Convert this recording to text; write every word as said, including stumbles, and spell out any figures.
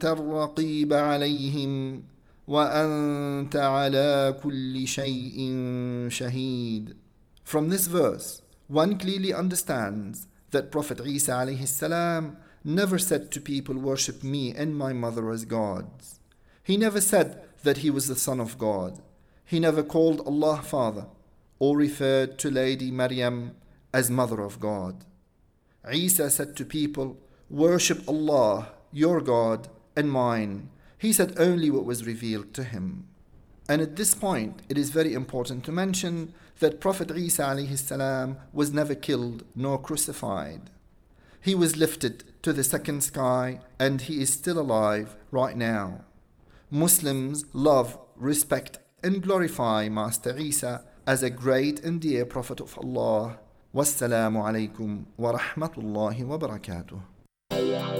الرقيب عليهم وأنت على كل شيء شهيد. From this verse, one clearly understands that Prophet Isa alayhi salam never said to people, worship me and my mother as gods. He never said that he was the son of God. He never called Allah Father or referred to Lady Maryam as mother of God. Isa said to people, worship Allah, your God and mine. He said only what was revealed to him. And at this point, it is very important to mention that Prophet Isa alayhi salam was never killed nor crucified. He was lifted to the second sky and he is still alive right now. Muslims love, respect and glorify Master Isa as a great and dear Prophet of Allah. Wassalamu alaikum wa rahmatullahi wa barakatuh.